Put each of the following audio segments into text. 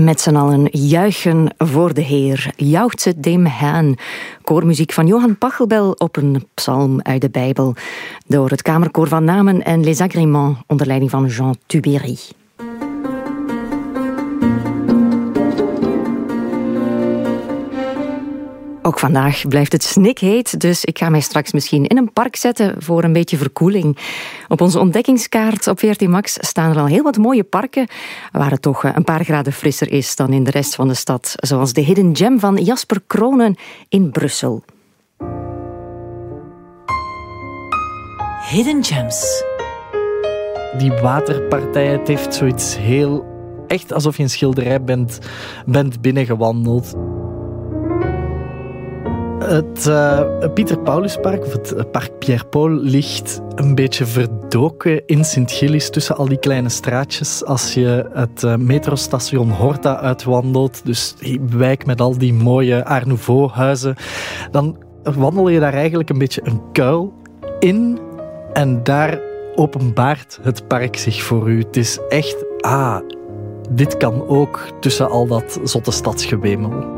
met z'n allen juichen voor de Heer. Jauchzet dem Herrn. Koormuziek van Johan Pachelbel op een psalm uit de Bijbel. Door het Kamerkoor van Namen en Les Agréments onder leiding van Jean Tubéry. Ook vandaag blijft het snikheet, dus ik ga mij straks misschien in een park zetten voor een beetje verkoeling. Op onze ontdekkingskaart op VRT Max staan er al heel wat mooie parken waar het toch een paar graden frisser is dan in de rest van de stad. Zoals de Hidden Gem van Jasper Kronen in Brussel. Hidden Gems. Die waterpartij, het heeft zoiets heel... Echt alsof je een schilderij bent binnengewandeld. Het Pieter Pauluspark, of het Park Pierre Paul, ligt een beetje verdoken in Sint-Gillis tussen al die kleine straatjes. Als je het metrostation Horta uitwandelt, dus die wijk met al die mooie Art Nouveau huizen, dan wandel je daar eigenlijk een beetje een kuil in en daar openbaart het park zich voor u. Het is echt, dit kan ook tussen al dat zotte stadsgewemel.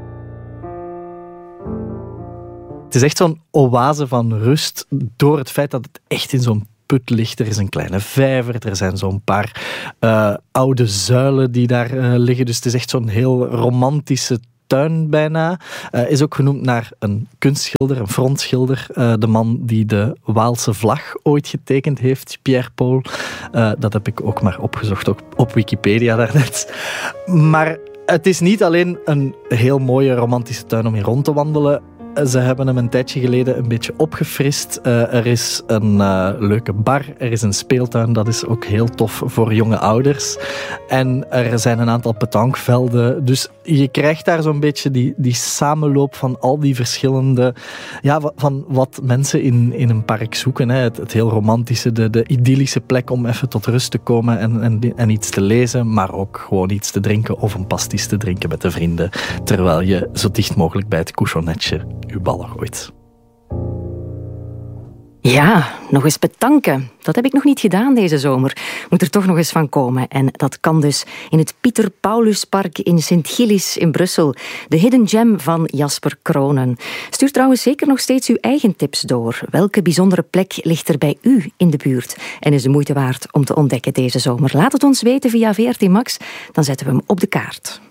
Het is echt zo'n oase van rust door het feit dat het echt in zo'n put ligt. Er is een kleine vijver, er zijn zo'n paar oude zuilen die daar liggen. Dus het is echt zo'n heel romantische tuin bijna. Is ook genoemd naar een kunstschilder, een frontschilder. De man die de Waalse vlag ooit getekend heeft, Pierre Paul. Dat heb ik ook maar opgezocht op Wikipedia daarnet. Maar het is niet alleen een heel mooie romantische tuin om in rond te wandelen. Ze hebben hem een tijdje geleden een beetje opgefrist. Er is een leuke bar, er is een speeltuin, dat is ook heel tof voor jonge ouders. En er zijn een aantal petankvelden. Dus je krijgt daar zo'n beetje die samenloop van al die verschillende... Ja, van wat mensen in een park zoeken. Hè. Het heel romantische, de idyllische plek om even tot rust te komen en iets te lezen, maar ook gewoon iets te drinken of een pastis te drinken met de vrienden, terwijl je zo dicht mogelijk bij het couchonnetje uw ballen gooit. Ja, nog eens betanken. Dat heb ik nog niet gedaan deze zomer. Moet er toch nog eens van komen. En dat kan dus in het Pieter Pauluspark in Sint-Gillis in Brussel. De Hidden Gem van Jasper Kronen. Stuur trouwens zeker nog steeds uw eigen tips door. Welke bijzondere plek ligt er bij u in de buurt? En is de moeite waard om te ontdekken deze zomer? Laat het ons weten via VRT Max. Dan zetten we hem op de kaart.